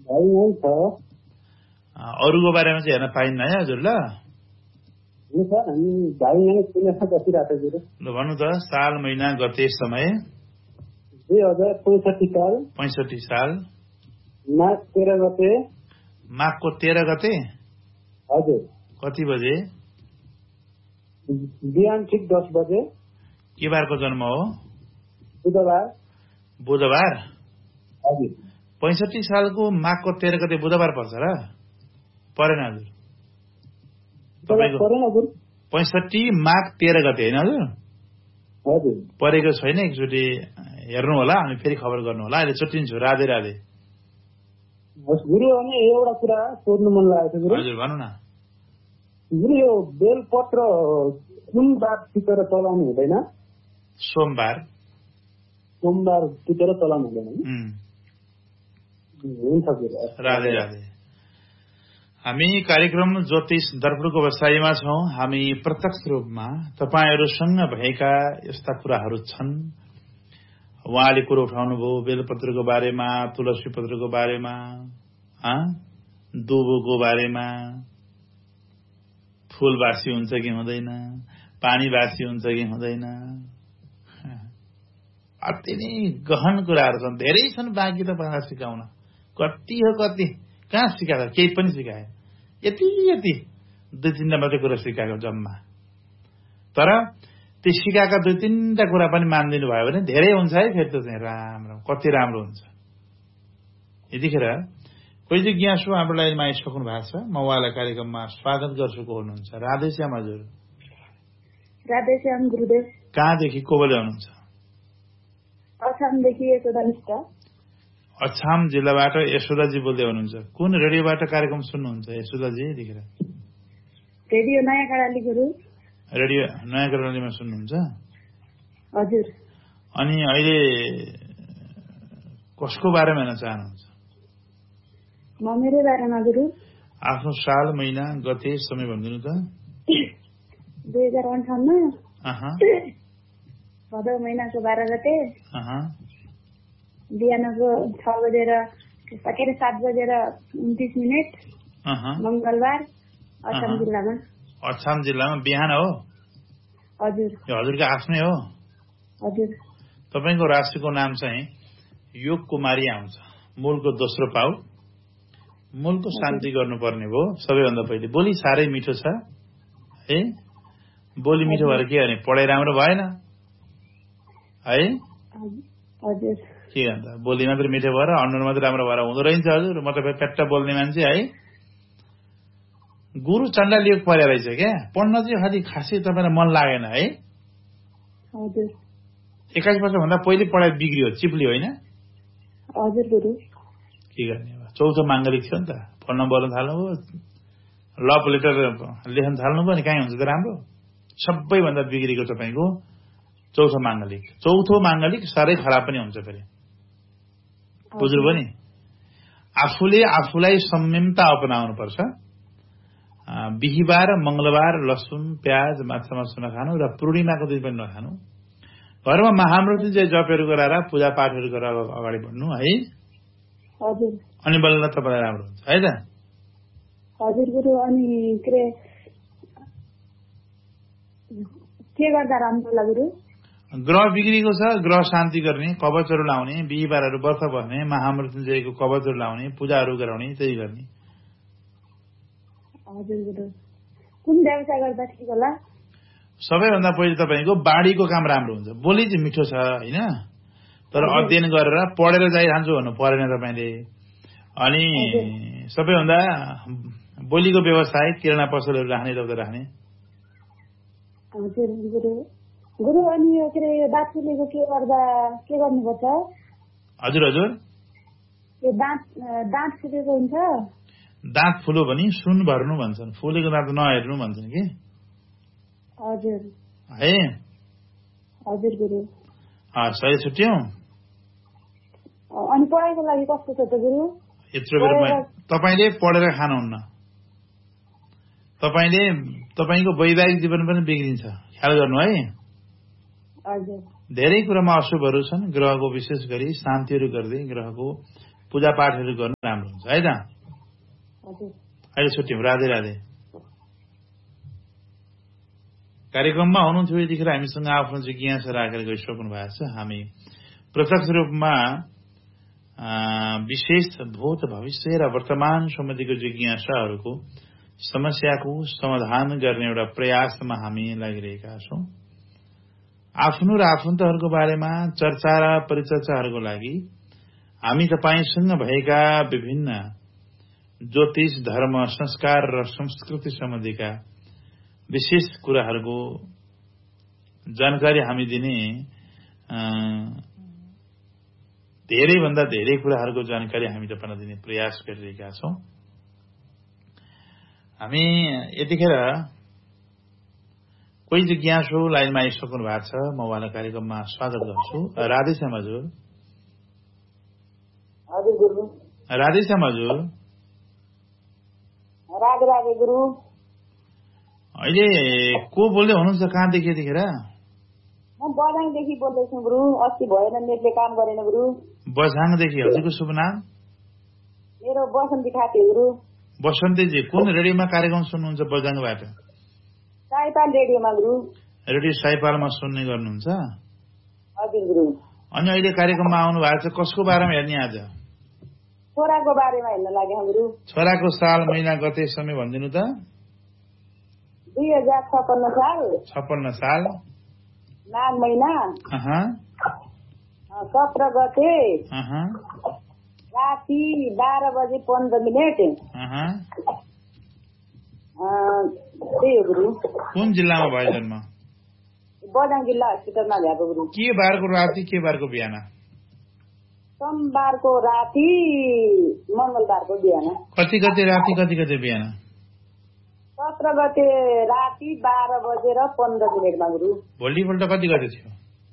भाइ यही छ। अरूको बारेमा चाहिँ हेर्न पाइन्न है हजुर? ल हामी भाइ यही सुनेर बसिरहेको छ गुरु। ल भन्नु त, साल महिना गते समय 2065 साल 65 साल माघ 13 गते। माघको 13 गते? हजुर। कति बजे? बिहान ठिक 10 बजे। के बारको जन्म हो? बुधबार। बुधबार? हजुर। 65 सालको माघको 13 गते बुधबार पर्छ र? परेन हजुर? तपाईँको 65 माघ 13 गते होइन हजुर? हजुर। परेको छैन, एकचोटि हेर्नु होला अनि फेरि खबर गर्नु होला। अहिले छुट्टिन्छु। राधे राधे। गुरु अनि एउटा कुरा सोध्नु मन लागेको छ गुरु। हजुर भन्नु न। गुरु यो बेलपत्र कुन बार टिपेर चलाउनु हुँदैन? सोमबार। सोमबार टिपेर चलाउनु हुँदैन? हुन्छ गुरु। राधे राधे। हामी कार्यक्रम ज्योतिष दर्पणको व्यवसायमा छौं। हामी प्रत्यक्ष रूपमा तपाईहरुसँग भएका यस्ता कुराहरू छन्। उहाँले कुरो उठाउनुभयो बेलपत्रको बारेमा, तुलसी पत्रको बारेमा, दुबोको बारेमा, फूल बासी हुन्छ कि हुँदैन, पानी बासी हुन्छ कि हुँदैन। अति नै गहन कुराहरू छन्। धेरै छन् बाँकी तपाईलाई सिकाउन। कति हो कति, कहाँ सिकाएको? केही पनि सिकाएन। यति 2-3 मात्रै कुरा सिकाएको जम्मा। तर त्यो सिकाएका 2-3 कुरा पनि मानिदिनु भयो भने धेरै हुन्छ है। फेरि त चाहिँ राम्रो, कति राम्रो हुन्छ। यतिखेर कोही जिज्ञासु हाम्रो लाइनमा आइसक्नु भएको छ। म उहाँलाई कार्यक्रममा स्वागत गर्छु। को हुनुहुन्छ? राधेश्याम हजुर। राधेश्याम गुरुदेव। कहाँदेखि को बोल्दै हुनुहुन्छ? अछामदेखि यशोदा मिश्र। अछाम जिल्लाबाट यशोदाजी बोल्दै हुनुहुन्छ। कुन रेडियोबाट कार्यक्रम सुन्नुहुन्छ यशोदाजी? यतिखेर रेडियो नयाँ कर्णाली गुरु। रेडियो नयाँ कर्णालीमा सुन्नुहुन्छ? हजुर। अनि अहिले कसको बारेमा हेर्न चाहनुहुन्छ? म मेरै बारेमा गुरु। आफ्नो साल महिना गते समय भनिदिनु त। 2058 भदौ महिनाको 12 गते बिहानको 6 बजेर 7 बजेर 29 मिनेट मंगलबार अछाम जिल्लामा। अछाम जिल्लामा बिहान हो? हजुर। यो हजुरको आफ्नै हो? हजुर। तपाईको राशिको नाम चाहिँ योग कुमारी आउँछ। मूलको दोस्रो पाउ। मूलको शान्ति गर्नुपर्ने भयो सबैभन्दा पहिले। बोली साह्रै मिठो छ है। बोली मिठो भएर के गर्ने? पढाइ राम्रो भएन है? हजुर। के अन्त बोली मात्र मिठो भएर अनुहार मात्र राम्रो भएर हुँदो रहेछ हजुर? म त पेट्टा बोल्ने मान्छे है। गुरु चण्डाल योग पढे रहेछ क्या। पढ्न चाहिँ खालि खासै तपाईलाई मन लागेन है? हजुर। 21 वर्ष भन्दा पहिले पढाइ बिग्रियो, चिप्लियो होइन? हजुर गुरु। के गर्ने अब? चौथो माङ्गलिक थियो नि त। पढ्न बोल्न थाल्नुभयो, लभ लेटर लेख्न थाल्नुभयो नि कहीँ हुन्छ त राम्रो? सबैभन्दा बिग्रेको तपाईँको चौथो माङ्गलिक। चौथो माङ्गलिक साह्रै खराब पनि हुन्छ फेरि। बुझ्नुभयो नि? आफूले आफूलाई संयमता अपनाउनु पर्छ। बिहीबार मंगलबार लसुन प्याज माछा मासु नखानु र पूर्णिमाको दिन पनि नखानु। घरमा महामृत्युञ्जय जपहरू गराएर पूजा पाठहरू गरेर अगाडि बढ्नु है। हजुर। अनि बल्ल तपाईलाई राम्रो हुन्छ है त? हजुर गुरु। अनि के गर्दा राम्रो होला गुरु? ग्रह बिग्रेको छ, ग्रह शान्ति गर्ने, कवचहरू लाउने, बिहीबारहरू व्रत बस्ने, महामृत्युञ्जयको कवचहरू लाउने, पूजाहरू गराउने, त्यही गर्ने। हजुर गुरु। कुन व्यवसाय गर्दा ठिक होला? सबैभन्दा पहिले तपाईको बाढीको काम राम्रो हुन्छ। बोली चाहिँ मिठो छ होइन? तर अध्ययन गरेर पढेर जाइरहन्छु भन्नु परेन तपाईले। अनि सबैभन्दा बोलीको व्यवसाय किराना पसलहरू राख्ने राख्ने। हजुर गुरु। गुरु अनि यो के रे दाँत फुलेको के गर्दा के गर्नुपर्छ? हजुर हजुर। यो दाँत फुलेको हुन्छ? दाँत फुल्यो भने सुन भर्नु भन्छन्। फुलेको दाँत नहेर्नु भन्छन् कि? हजुर। है? हजुर गुरु। सही छुट्यौ। अनि पढाइको लागि कस्तो छ त गुरु? यत्रो बेर तपाईले पढेर खानुहुन्न। तपाईले तपाईको वैवाहिक जीवन पनि बिग्रिन्छ। ख्याल गर्नु है। हजुर। धेरै कुरामा अशुभहरू छन्। ग्रहको विशेष गरी शान्तिहरू गर्दै ग्रहको पूजापाठहरू गर्नु राम्रो हुन्छ है त। अहिले छुट्यौँ। राधे राधे। कार्यक्रममा हुनुहुन्थ्यो यतिखेर हामीसँग आफ्नो जिज्ञासा राखेर गइसक्नु भएको छ। हामी प्रत्यक्ष रूपमा विशेष भूत भविष्य र वर्तमान सम्बन्धीको जिज्ञासाहरूको समस्याको समाधान गर्ने एउटा प्रयासमा हामी लागिरहेका छौं। आफ्नो र आफन्तहरूको बारेमा चर्चा र परिचर्चाहरूको लागि हामी तपाईसँग भएका विभिन्न ज्योतिष, धर्म, संस्कार र संस्कृति सम्बन्धीका विशेष कुराहरूको जानकारी हामी दिने धेरैभन्दा धेरै कुराहरूको जानकारी हामी तपाईलाई दिने प्रयास गरिरहेका छौं। हामी यतिखेर कोही जिज्ञासु लाइनमा आइसक्नु भएको छ। म उहाँलाई कार्यक्रममा स्वागत गर्छु। राधे श्याम हजुर। हजुर गुरु। राधे श्याम हजुर। राधे राधे गुरु। अहिले को बोल्दै हुनुहुन्छ? कहाँदेखि यतिखेर? म बझाङदेखि बोल्दैछु गुरु। अस्ति भएन, नेटले काम गरेन गुरु। बझाङदेखि। हजुरको शुभ नाम? मेरो बसन्ती खाते गुरु। बसन्तीजी, कुन रेडियोमा कार्यक्रम सुन्नुहुन्छ बझाङबाट? साइपाल रेडियोमा गुरु। रेडियो साइपालमा सुन्ने गर्नुहुन्छ? हजुर गुरु। अनि अहिले कार्यक्रममा आउनु भएको छ, कसको बारेमा हेर्ने आज? छोराको बारेमा हेर्न लाग्यो गुरु। छोराको साल, महिना, गते, समय भनिदिनु त। 2056 साल। 56 साल। माघ महिना 17 गते राति 12:15 त्यही हो गुरु। कुन जिल्लामा भयो जन्म? बझाङ जिल्ला हस्पिटलमा भएको गुरु। के बारको राति, के बारको बिहान? सोमबारको राति, मंगलबारको बिहान। कति गते राति, कति गते बिहान? 17 गते राति 12:15 गुरु। भोलिपल्ट कति गते थियो?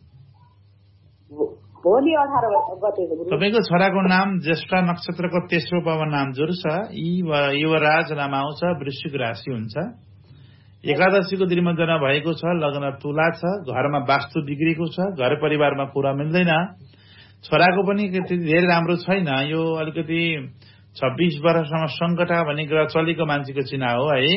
भोलि 18 गते गुरु। तपाईको छोराको नाम ज्येष्ठा नक्षत्रको तेस्रो पवन नाम जुर्छ। युवराज नाम आउँछ। वृश्चिक राशि हुन्छ। एकादशीको दिनमा जन्म भएको छ। लग्न तुला छ। घरमा वास्तु बिग्रेको छ। घर परिवारमा कुरा मिल्दैन। छोराको पनि धेरै राम्रो छैन। यो अलिकति 26 वर्षसम्म संकट भन्ने कुरा चलेको मान्छेको चिन्ह हो है।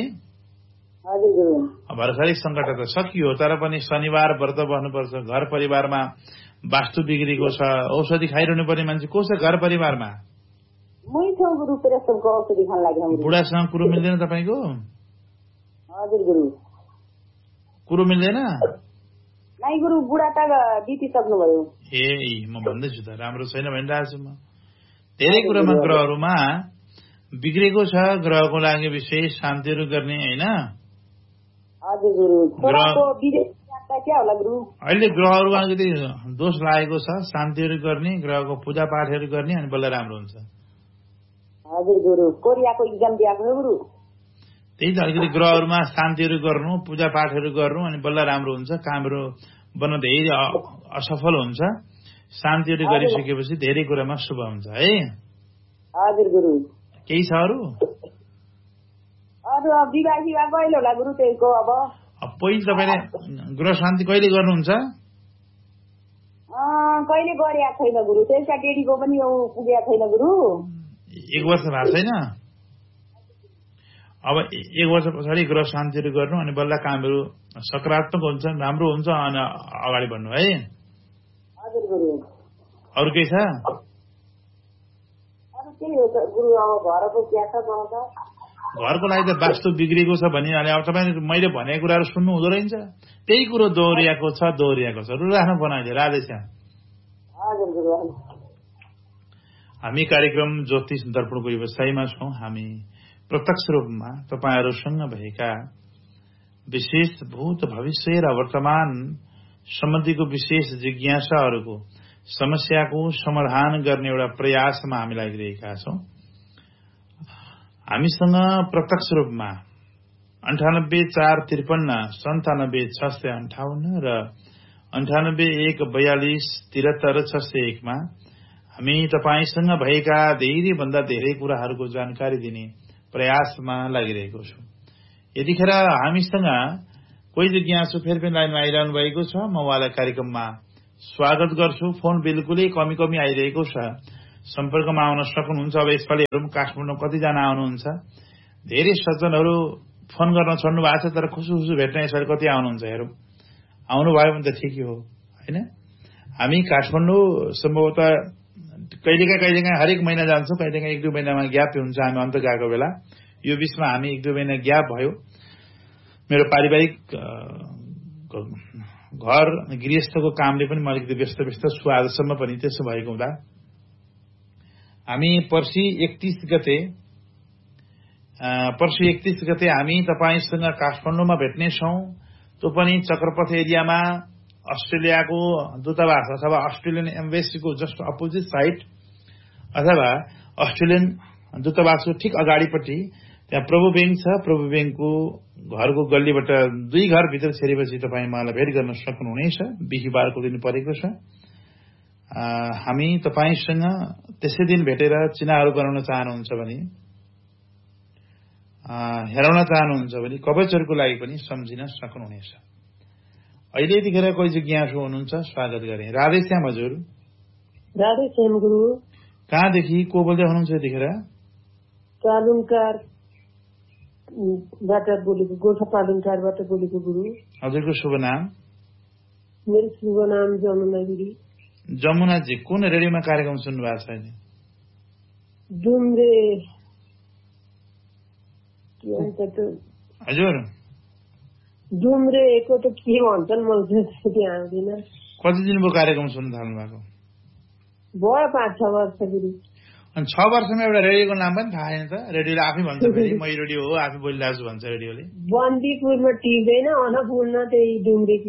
भर्खरै संकट त सकियो, तर पनि शनिबार व्रत बस्नुपर्छ। घर परिवारमा वास्तु बिग्रेको छ। औषधि खाइरहनु पर्ने मान्छे को छ घर परिवारमा? बुढासँग कुरो मिल्दैन तपाईको? हजुर गुरु। कुरो मिल्दैन? नाइ गुरु, बुढा त बितिसक्नु भयो। म भन्दैछु त राम्रो छैन भनिरहेको छु म। धेरै कुरामा ग्रहहरूमा बिग्रेको छ। ग्रहको लागि विशेष शान्तिहरू गर्ने हैन? हजुर गुरु। छोराको विदेश यात्रा के होला गुरु? अहिले ग्रहहरूमा अलिकति दोष लागेको छ। शान्तिहरू गर्ने, ग्रहको पूजा पाठहरू गर्ने, अनि बल्ल राम्रो हुन्छ। हजुर गुरु। कोरियाको एक्जाम दिएको हो गुरु। त्यही त, अलिकति ग्रहहरूमा शान्तिहरू गर्नु, पूजा पाठहरू गर्नु, अनि बल्ल राम्रो हुन्छ। कामहरू बन्न धेरै असफल हुन्छ। शान्तिहरू गरिसकेपछि धेरै कुरामा शुभ हुन्छ है। हजुर गुरु। केही छ अरू? अरू विवाह कहिले होला गुरु? त्यहीको अब पहिले तपाईले ग्रह शान्ति कहिले गर्नुहुन्छ? कहिले गरेका छैन गुरु। त्यसका डेडीको पनि पुगेका छैन गुरु। 1 वर्ष भएको छैन? अब 1 वर्ष पछाडि ग्रह शान्तिहरू गर्नु, अनि बल्ल कामहरू सकारात्मक हुन्छ, राम्रो हुन्छ, अनि अगाडि बढ्नु है। हजुर गुरु। अरू केही छ? अरू केही हो गुरु। अब घरको क्या छ बनाउँछ? घरको लागि त वास्तु बिग्रेको छ भनिहाले। अब तपाईले मैले भनेको कुराहरू सुन्नु हुँदो रहेछ। त्यही कुरो दोहोरिएको छ। रुराख्नु बनाइदियो। राधे श्याम। हजुर गुरु। हामी कार्यक्रम ज्योतिष दर्पणको व्यवसायमा छौं। हामी प्रत्यक्ष रूपमा तपाईहरुसँग भएका विशेष भूत भविष्य र वर्तमान सम्बन्धीको विशेष जिज्ञासाहरूको समस्याको समाधान गर्ने एउटा प्रयासमा हामी लागिरहेका छौं। हामीसँग प्रत्यक्ष रूपमा 984553 र 9814273601 मा हामी तपाईसँग भएका धेरै भन्दा धेरै कुराहरूको जानकारी दिने प्रयासमा लागिरहेको छौं। यतिखेर हामीसँग कोही जिज्ञासु फेरि पनि लाइनमा आइरहनु भएको छ। म उहाँलाई कार्यक्रममा स्वागत गर्छु। फोन बिल्कुलै कमी आइरहेको छ। सम्पर्कमा आउन सक्नुहुन्छ। अब यसपालि काठमाडौँ कतिजना आउनुहुन्छ? धेरै सज्जनहरू फोन गर्न छोड्नु भएको छ, तर खुसु भेट्न यसपालि कति आउनुहुन्छ हेरौँ। आउनुभयो भने त ठिकै हो होइन। हामी काठमाडौँ सम्भवतः कहिलेकाहीँ हरेक महिना जान्छौँ, कहिलेकाहीँ 1-2 महिनामा ग्याप हुन्छ हामी अन्त गएको बेला। यो बीचमा हामी 1-2 महिना ग्याप भयो। मेरो पारिवारिक घर गृहस्थको कामले पनि म अलिकति व्यस्त छु आजसम्म पनि। त्यसो भएको हुँदा हामी पर्सि 31 गते हामी तपाईसँग काठमाडौँमा भेट्नेछौँ। त्यो पनि चक्रपथ एरियामा अस्ट्रेलियाको दूतावास अथवा अस्ट्रेलियन एम्बेसीको जस्ट अपोजिट साइड अथवा अस्ट्रेलियन दूतावासको ठिक अगाडिपट्टि त्यहाँ प्रभु ब्याङ्क छ। प्रभु ब्याङ्कको घरको गल्लीबाट 2 घरभित्र छिरेपछि तपाईँ मलाई भेट गर्न सक्नुहुनेछ। बिहिबारको दिन परेको छ। हामी तपाईसँग त्यसै दिन भेटेर चिनाहरू गराउन चाहनुहुन्छ भने, हेराउन चाहनुहुन्छ भने कवचहरूको लागि पनि सम्झिन सक्नुहुनेछ। अहिले यतिखेर कोही जिज्ञासु हुनुहुन्छ, स्वागत गरे। राधेश्याम हजुर। राधेश्याम गुरु। कहाँदेखि को बोल्दै हुनुहुन्छ यतिखेर? पालुङकारबाट बोलेको, गोर्खा पालुङकारबाट बोलेको गुरु। हजुरको शुभ नाम? मेरो शुभ नाम जमुना गिरी। जमुनाजी, कुन रेडियोमा कार्यक्रम सुन्नु भएको छ अहिले? डुम्रे। हजुर डुम्रेको त के भन्छन् मलाई त्यहाँ आउँदिन। कति दिन भयो कार्यक्रम सुन्नु थाल्नु भएको? भयो 5-6 वर्ष गुरु। अनि 6 वर्षमा एउटा रेडियोको नाम पनि थाहा छैन त? रेडियोले आफै भन्छ फेरि मै रेडियो हो, आफै बोलिरहेको छु भन्छ रेडियोले। बन्दीपुरमा टिप्दैन, अन्नपूर्ण त्यही डुम्रेकी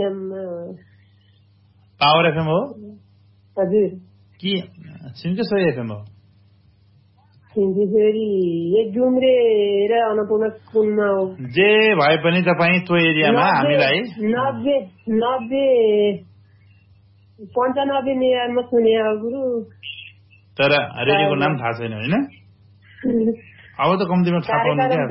पावर एफएम हो? हजुर। कि सिन्केश्वरी एफएम हो? सिन्केश्वरी डुम्रे र अन्नपूर्ण कुनमा हो। जे भए पनि तपाईँ त्यो एरियामा हामीलाई 95 मेगामा सुने गुरु। तर रेडियोको नाम थाहा छैन होइन? अब त कम्तीमा थाहा पाउनु क्या।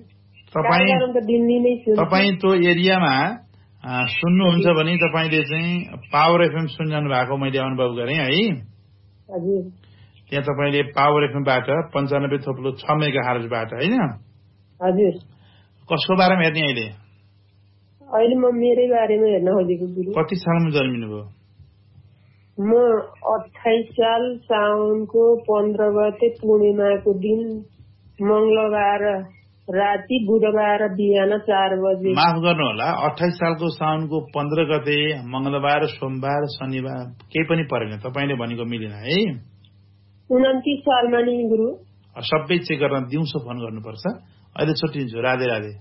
तपाईँ त्यो एरियामा सुन्नुहुन्छ भने तपाईँले चाहिँ पावर एफएम सुनिरहनु भएको मैले अनुभव गरेँ है। त्यहाँ तपाईँले पावर एफएमबाट 95.6 मेगाहर्जबाट होइन? हजुर। कसको बारेमा हेर्ने अहिले? अहिले म मेरै बारेमा हेर्न खोजेको गुरु। कति सालमा जन्मिनु भयो? म 28 साल साउनको 15 गते पूर्णिमाको दिन मंगलबार राति बुधबार बिहान 4 बजे। माफ गर्नु होला, 28 सालको साउनको 15 गते मंगलबार, सोमबार, शनिबार केही पनि परेन। तपाईँले भनेको मिलेन है। 29 सालमा नि गुरु। सबै चेक गर्न दिउँसो फोन गर्नुपर्छ। अहिले छुट्टिन्छु। राधे राधे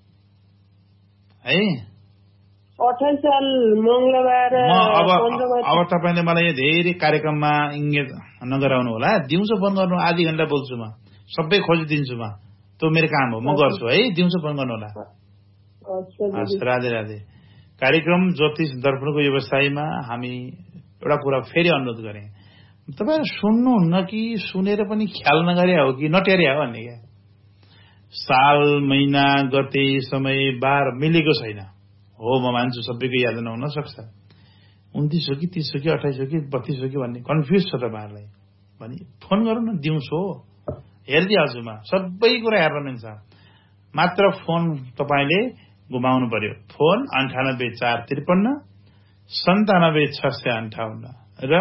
है। 28 साल मंगलबार। अब तपाईँले मलाई धेरै कार्यक्रममा इङ्गेज नगराउनु होला। दिउँसो फोन गर्नु, आधी घण्टा बोल्छु म, सबै खोजिदिन्छु म। त्यो मेरो काम हो, म गर्छु है। दिउँसो फोन गर्नु होला। राधे राधे। कार्यक्रम ज्योतिष दर्पणको व्यवसायमा हामी एउटा कुरा फेरि अनुरोध गरेँ, तपाईहरु सुन्नुहुन्न कि सुनेर पनि ख्याल नगरे हो कि नटेर्या हो भन्ने क्या। साल, महिना, गते, समय, बार मिलेको छैन हो। म मान्छु सबैको याद नहुन सक्छ। 29 हो कि 30 हो कि 28 हो कि 32 हो कि भन्ने कन्फ्युज छ तपाईहरुलाई भनी फोन गरौँ न। दिउँसो हेरिदिहाल्छु म, सबै कुरा हेर्न मिल्छ। मात्र फोन तपाईले घुमाउनु पर्यो। फोन 984553 97658 र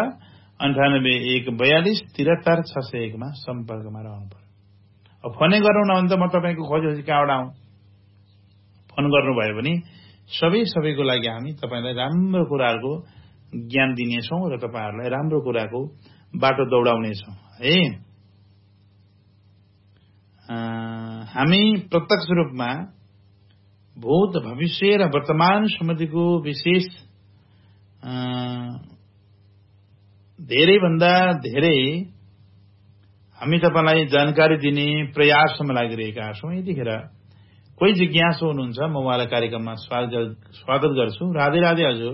9814233601 मा सम्पर्कमा रहनु पर्यो। अब फोनै गर्नु न भने त म तपाईको खोजेपछि कहाँबाट आउँ। फोन गर्नुभयो भने सबैको लागि हामी तपाईलाई राम्रो कुराहरुको ज्ञान दिनेछौं र तपाईहरुलाई राम्रो कुराको बाटो दौडाउनेछौं है। हामी प्रत्यक्ष रूपमा भूत, भविष्य र वर्तमान समयको विशेष धेरै भन्दा धेरै हामी तपाईलाई जानकारी दिने प्रयासमा लागिरहेका छौं। यतिखेर कोही जिज्ञासु हुनुहुन्छ, म उहाँलाई कार्यक्रममा स्वागत गर्छु। राधे राधे हजुर।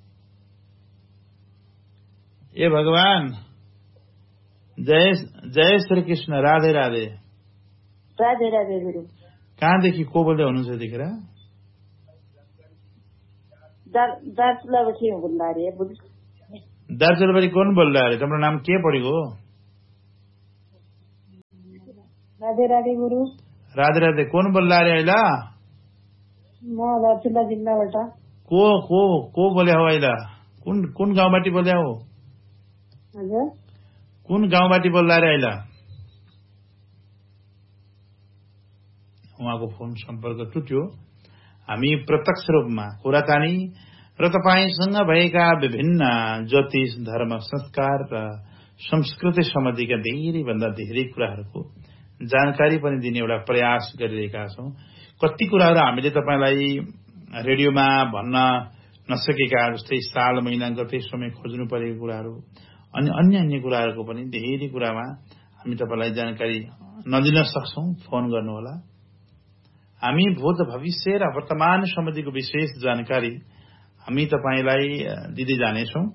ए भगवान, जय श्री कृष्ण। राधे राधे। राधे राधे गुरु। कहाँदेखि को बोल्दै हुनुहुन्छ यतिखेर? दार्चुलाबाट बोल्दा रे। दार्चुलाबाट कौन बोल रहा है? तुम्हारा नाम के पड़ेगो? राधे राधे गुरु। राधे राधे। कौन बोल्ला रे अहिले? म दार्चुला जिल्लाबाट। को बोल्या हो अहिले? कुन गाउँबाट बोल्या हो? हजुर, कुन गाउँबाट बोल्ला रे अहिले? उहाँको फोन सम्पर्क टुट्यो। हामी प्रत्यक्ष रूपमा कुराकानी र तपाईसँग भएका विभिन्न ज्योतिष, धर्म, संस्कार र संस्कृति सम्बन्धीका धेरैभन्दा धेरै कुराहरूको जानकारी पनि दिने एउटा प्रयास गरिरहेका छौं। कति कुराहरू हामीले तपाईलाई रेडियोमा भन्न नसकेका, जस्तै साल, महिना, गते समय खोज्नु परेको कुराहरू अनि अन्य कुराहरूको पनि धेरै कुरामा हामी तपाईलाई जानकारी नदिन सक्छौं। फोन गर्नुहोला। हामी भूत, भविष्य र वर्तमान सम्बन्धीको विशेष जानकारी हामी तपाईलाई दिँदै जानेछौं।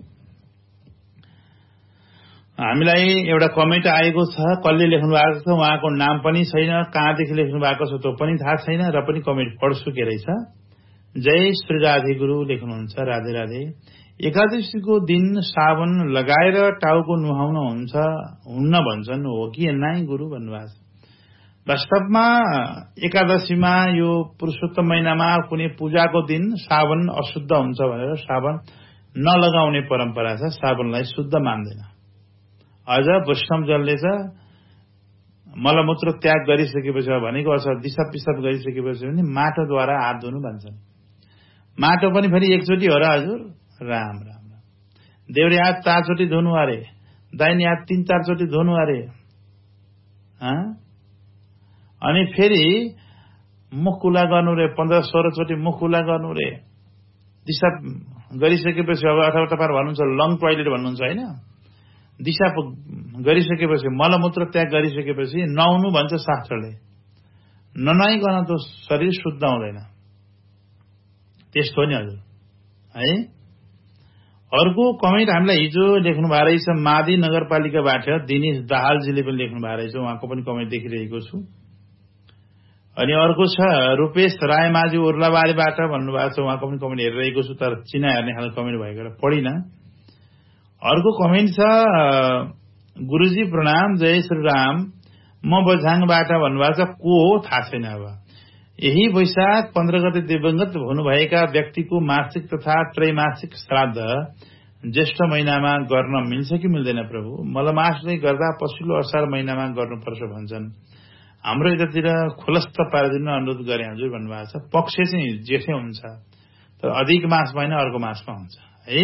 हामीलाई एउटा कमेन्ट आएको छ, कसले लेख्नु भएको छ, उहाँको नाम पनि छैन, कहाँदेखि लेख्नु भएको छ त्यो पनि थाहा छैन, र पनि कमेन्ट पढ्छु के रहेछ। जय श्री राधे गुरु लेख्नुहुन्छ। राधे राधे। एकादशीको दिन साबुन लगाएर टाउको नुहाउनु हुन्न भन्छन्, हो कि नाइ गुरु भन्नुभएको छ। वास्तवमा एकादशीमा यो पुरुषोत्तम महिनामा कुनै पूजाको दिन साबुन अशुद्ध हुन्छ भनेर साबुन नलगाउने परम्परा छ। साबुनलाई शुद्ध मान्दैन। अझ वैष्णवजनले छ मलमूत्र त्याग गरिसकेपछि भनेको अर्थ दिसा पिसाब गरिसकेपछि पनि माटोद्वारा हात धुनु भन्छन्। माटो पनि फेरि एकचोटि हो र हजुर? राम राम राम। देउरे हात 4 चोटि धुनु अरे, दाहिने हात 3-4 चोटि धुनु अरे। अनि फेरि मुख खुला गर्नु रे, 15-16 चोटि मुख खुला गर्नु रे। दिसा गरिसकेपछि अब अथवा तपाईहरु भन्नुहुन्छ लङ टोयलेट भन्नुहुन्छ हैन, दिशा गरिसकेपछि मलमूत्र त्याग गरिसकेपछि नुहाउनु भन्छ शास्त्रले। ननुहाइकन त शरीर शुद्ध हुँदैन। त्यस्तो नि हजुर है। अर्को कमेन्ट हामीलाई हिजो लेख्नु भएको रहेछ मादी नगरपालिकाबाट दिनेश दाहालजीले पनि लेख्नु भएको रहेछ। उहाँको पनि कमेन्ट देखिरहेको छु। अनि अर्को छ रूपेश रायमाझी उर्लाबारीबाट भन्नुभएको छ। उहाँको पनि कमेन्ट हेरिरहेको छु, तर चिना हेर्ने खालको कमेन्ट भएकोले पढिन। अर्को कमेन्ट छ गुरुजी प्रणाम, जय श्री राम, म बझाङबाट भन्नुभएको छ। को हो थाहा छैन। अब यही वैशाख 15 गते दिवंगत हुनुभएका व्यक्तिको मासिक तथा त्रैमासिक श्राद्ध ज्येष्ठ महिनामा गर्न मिल्छ कि मिल्दैन प्रभु? मलमासले गर्दा पछिल्लो असार महिनामा गर्नुपर्छ भन्छन्। हाम्रो यतातिर खुलस्त पारिदिन अनुरोध गरे हजुर भन्नुभएको छ। पक्ष चाहिँ जेठै हुन्छ, तर अधिक मासमा होइन अर्को मासमा हुन्छ है।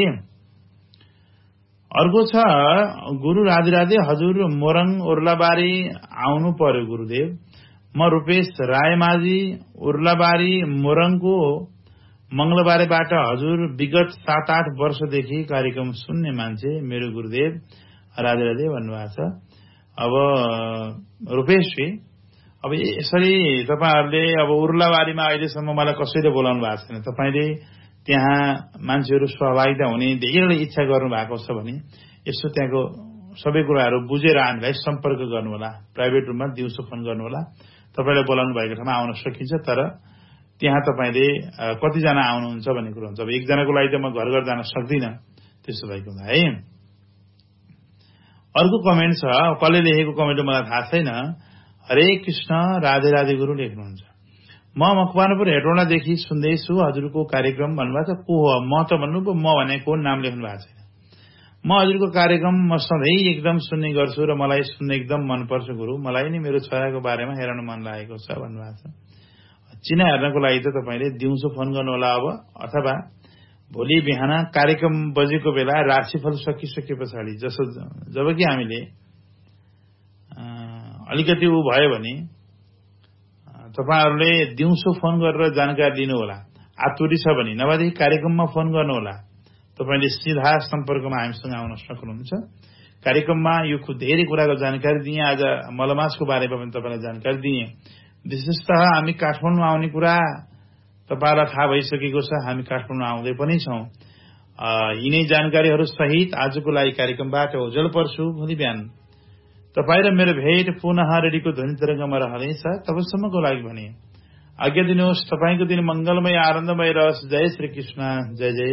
अर्को छ गुरु राधे राधे, हजुर मोरङ उर्लाबारी आउनु पर्यो गुरुदेव। म रूपेश रायमाझी उर्लाबारी मोरङको मंगलबारेबाट हजुर विगत 7-8 वर्षदेखि कार्यक्रम सुन्ने मान्छे, मेरो गुरुदेव राधे राधे भन्नुभएको छ। अब रूपेशजी, अब यसरी तपाईहरुले अब उर्लाबारीमा अहिलेसम्म मलाई कसैले बोलाउनु भएको छैन। तपाईले त्यहाँ मान्छेहरू सहभागिता हुने धेरैले इच्छा गर्नु भएको छ भने यसो त्यहाँको सबै कुराहरू बुझेर हामीलाई सम्पर्क गर्नुहोला। प्राइभेट रूममा दिउँसो फोन गर्नुहोला। तपाईलाई बोलाउनु भएको ठाउँमा आउन सकिन्छ, तर त्यहाँ तपाईले कतिजना आउनुहुन्छ भन्ने कुरा हुन्छ। अब एकजनाको लागि त म घर घर जान सक्दिन, त्यसो भएको हुन्छ है। अर्को कमेन्ट छ, कसले लेखेको कमेन्ट मलाई थाहा छैन। हरे कृष्ण राधे राधे गुरु लेख्नुहुन्छ। म मकवानपुर हेटौडादेखि सुन्दैछु हजुरको कार्यक्रम भन्नुभएको छ। को हो? म त भन्नुभयो, म भनेको नाम लेख्नु भएको छैन। म हजुरको कार्यक्रम म सधैँ एकदम सुन्ने गर्छु र मलाई सुन्ने एकदम मनपर्छ गुरु। मलाई नि मेरो छोराको बारेमा हेर्न मन लागेको छ भन्नुभएको छ। चिना हेर्नको लागि त तपाईले दिउँसो फोन गर्नुहोला अब, अथवा भोलि बिहान कार्यक्रम बजेको बेला राशिफल सकिसके पछाडि जबकि हामीले अलिकति भयो भने तपाईहरुले दिउँसो फोन गरेर जानकारी दिनु होला। आतुरी छ भने नभएदेखि कार्यक्रममा फोन गर्नु होला। तपाईले सिधा सम्पर्कमा हामीसँग आउन सक्नुहुन्छ। कार्यक्रममा यो धेरै कुराको जानकारी दिए। आज मलमासको बारेमा पनि तपाईलाई जानकारी दिए। विशेषतः हामी काठमाडौँ आउने कुरा तपाईलाई थाहा भइसकेको छ। हामी काठमाडौँ आउँदै पनि छौं। यिनै जानकारीहरू सहित आजको लागि कार्यक्रमबाट ओझेल पर्छु। भोलि बिहान तपाईं र मेरो भेट पुनः रेडियोको ध्वनि तरंगमा रहनेछ। तबसम्मको लागि भने आज्ञा दिनुहोस्। तपाईको दिन मंगलमय आनन्दमय रहोस्। जय श्री कृष्ण। जय जय।